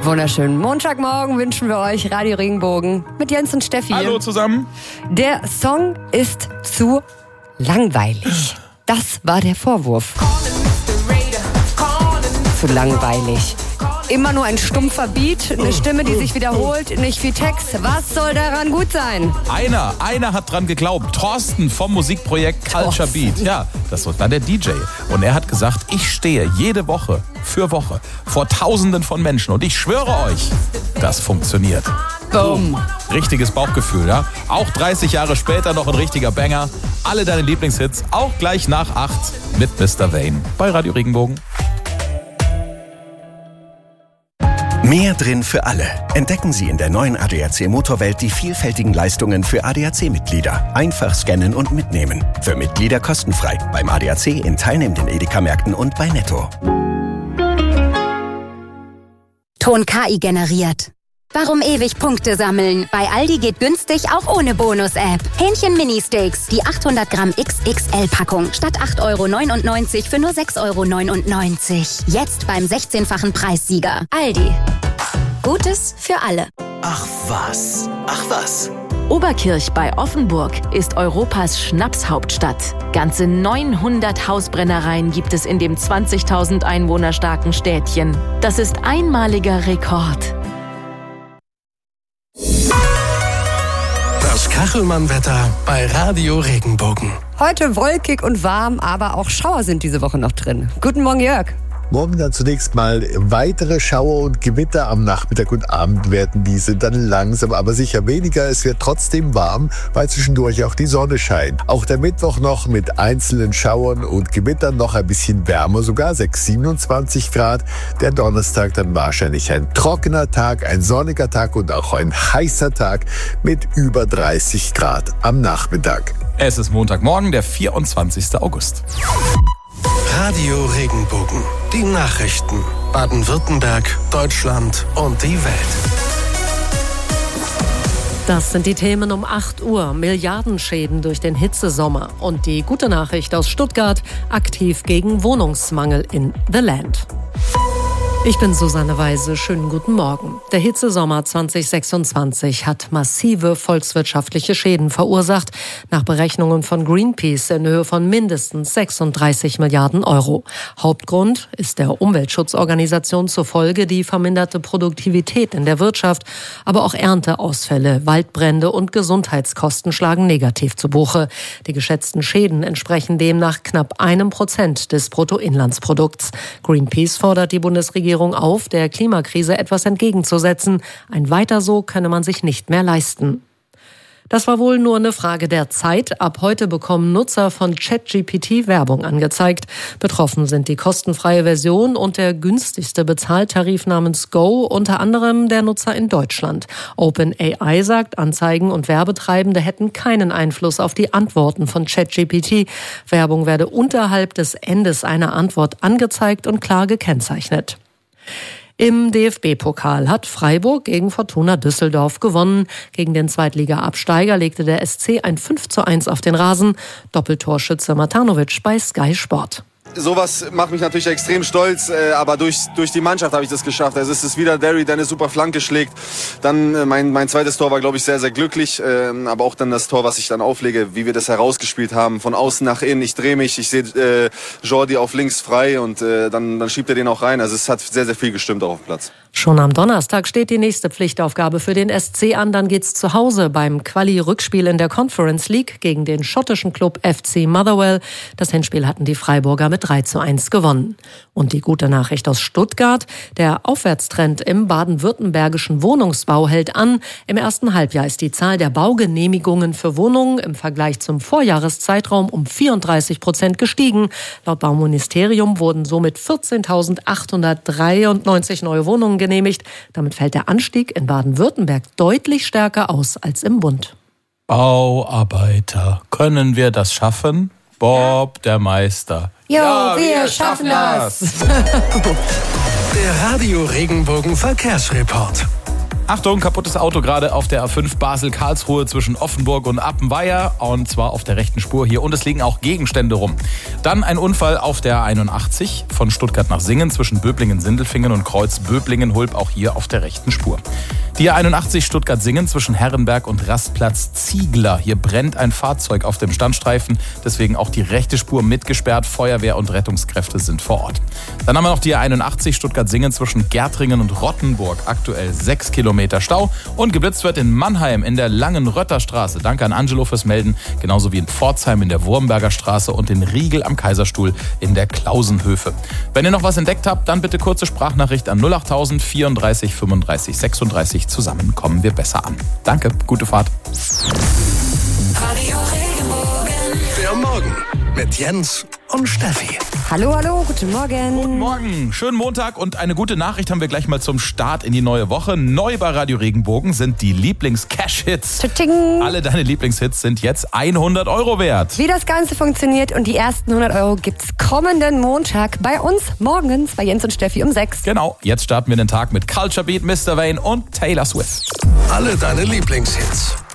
Wunderschönen Montagmorgen wünschen wir euch. Radio Regenbogen mit Jens und Steffi. Hallo zusammen. Der Song ist zu langweilig. Das war der Vorwurf. Zu langweilig. Immer nur ein stumpfer Beat, eine Stimme, die sich wiederholt, nicht viel Text. Was soll daran gut sein? Einer hat dran geglaubt. Thorsten vom Musikprojekt Culture Beat. Ja, das war der DJ. Und er hat gesagt, ich stehe jede Woche für Woche vor Tausenden von Menschen. Und ich schwöre euch, das funktioniert. Boom. Richtiges Bauchgefühl, ja? Auch 30 Jahre später noch ein richtiger Banger. Alle deine Lieblingshits, auch gleich nach 8 mit Mr. Vane bei Radio Regenbogen. Mehr drin für alle. Entdecken Sie in der neuen ADAC Motorwelt die vielfältigen Leistungen für ADAC-Mitglieder. Einfach scannen und mitnehmen. Für Mitglieder kostenfrei. Beim ADAC in teilnehmenden Edeka-Märkten und bei Netto. Ton KI generiert. Warum ewig Punkte sammeln? Bei Aldi geht günstig auch ohne Bonus-App. Hähnchen-Mini-Steaks, die 800 Gramm XXL-Packung. Statt 8,99 € für nur 6,99 €. Jetzt beim 16-fachen Preissieger. Aldi. Gutes für alle. Ach was. Oberkirch bei Offenburg ist Europas Schnapshauptstadt. Ganze 900 Hausbrennereien gibt es in dem 20.000 Einwohner starken Städtchen. Das ist einmaliger Rekord. Das Kachelmann-Wetter bei Radio Regenbogen. Heute wolkig und warm, aber auch Schauer sind diese Woche noch drin. Guten Morgen, Jörg. Morgen dann zunächst mal weitere Schauer und Gewitter. Am Nachmittag und Abend werden diese dann langsam, aber sicher weniger. Es wird trotzdem warm, weil zwischendurch auch die Sonne scheint. Auch der Mittwoch noch mit einzelnen Schauern und Gewittern noch ein bisschen wärmer, sogar 27 Grad. Der Donnerstag dann wahrscheinlich ein trockener Tag, ein sonniger Tag und auch ein heißer Tag mit über 30 Grad am Nachmittag. Es ist Montagmorgen, der 24. August. Radio Regenbogen. Die Nachrichten. Baden-Württemberg, Deutschland und die Welt. Das sind die Themen um 8 Uhr. Milliardenschäden durch den Hitzesommer. Und die gute Nachricht aus Stuttgart. Aktiv gegen Wohnungsmangel in The Land. Ich bin Susanne Weise. Schönen guten Morgen. Der Hitzesommer 2026 hat massive volkswirtschaftliche Schäden verursacht. Nach Berechnungen von Greenpeace in Höhe von mindestens 36 Milliarden €. Hauptgrund ist der Umweltschutzorganisation zufolge die verminderte Produktivität in der Wirtschaft. Aber auch Ernteausfälle, Waldbrände und Gesundheitskosten schlagen negativ zu Buche. Die geschätzten Schäden entsprechen demnach knapp 1% des Bruttoinlandsprodukts. Greenpeace fordert die Bundesregierung auf, der Klimakrise etwas entgegenzusetzen. Ein Weiter so könne man sich nicht mehr leisten. Das war wohl nur eine Frage der Zeit. Ab heute bekommen Nutzer von ChatGPT Werbung angezeigt. Betroffen sind die kostenfreie Version und der günstigste Bezahltarif namens Go, unter anderem der Nutzer in Deutschland. OpenAI sagt, Anzeigen und Werbetreibende hätten keinen Einfluss auf die Antworten von ChatGPT. Werbung werde unterhalb des Endes einer Antwort angezeigt und klar gekennzeichnet. Im DFB-Pokal hat Freiburg gegen Fortuna Düsseldorf gewonnen. Gegen den Zweitliga-Absteiger legte der SC ein 5:1 auf den Rasen. Doppeltorschütze Matanovic bei Sky Sport. Sowas macht mich natürlich extrem stolz, aber durch die Mannschaft habe ich das geschafft. Also es ist wieder Derry, der eine super Flanke schlägt. Dann mein zweites Tor war, glaube ich, sehr, sehr glücklich. Aber auch dann das Tor, was ich dann auflege, wie wir das herausgespielt haben. Von außen nach innen, ich drehe mich, ich sehe Jordi auf links frei und dann schiebt er den auch rein. Also es hat sehr, sehr viel gestimmt auch auf dem Platz. Schon am Donnerstag steht die nächste Pflichtaufgabe für den SC an. Dann geht's zu Hause beim Quali-Rückspiel in der Conference League gegen den schottischen Club FC Motherwell. Das Hinspiel hatten die Freiburger mit 3:1 gewonnen. Und die gute Nachricht aus Stuttgart: Der Aufwärtstrend im baden-württembergischen Wohnungsbau hält an. Im ersten Halbjahr ist die Zahl der Baugenehmigungen für Wohnungen im Vergleich zum Vorjahreszeitraum um 34% gestiegen. Laut Bauministerium wurden somit 14.893 neue Wohnungen genehmigt. Damit fällt der Anstieg in Baden-Württemberg deutlich stärker aus als im Bund. Bauarbeiter, können wir das schaffen? Bob, der Meister. Jo, wir schaffen das. Der Radio Regenbogen Verkehrsreport. Achtung, kaputtes Auto gerade auf der A5 Basel-Karlsruhe zwischen Offenburg und Appenweier. Und zwar auf der rechten Spur hier. Und es liegen auch Gegenstände rum. Dann ein Unfall auf der A81 von Stuttgart nach Singen zwischen Böblingen-Sindelfingen und Kreuz Böblingen-Hulb, auch hier auf der rechten Spur. Die A81 Stuttgart-Singen zwischen Herrenberg und Rastplatz Ziegler. Hier brennt ein Fahrzeug auf dem Standstreifen, deswegen auch die rechte Spur mitgesperrt. Feuerwehr und Rettungskräfte sind vor Ort. Dann haben wir noch die A81 Stuttgart-Singen zwischen Gärtringen und Rottenburg. Aktuell 6 Kilometer Stau. Und geblitzt wird in Mannheim in der Langen Rötterstraße. Danke an Angelo fürs Melden. Genauso wie in Pforzheim in der Wurmberger Straße und in Riegel am Kaiserstuhl in der Klausenhöfe. Wenn ihr noch was entdeckt habt, dann bitte kurze Sprachnachricht an 08000 34 35 36. Zusammen kommen wir besser an. Danke, gute Fahrt. Radio Regenbogen. Der Morgen mit Jens und Steffi. Hallo, guten Morgen. Guten Morgen, schönen Montag und eine gute Nachricht haben wir gleich mal zum Start in die neue Woche. Neu bei Radio Regenbogen sind die Lieblings-Cash-Hits. Tsching. Alle deine Lieblingshits sind jetzt 100 € wert. Wie das Ganze funktioniert und die ersten 100 € gibt's kommenden Montag bei uns morgens bei Jens und Steffi um 6. Genau, jetzt starten wir den Tag mit Culture Beat, Mr. Vane und Taylor Swift. Alle deine Lieblingshits.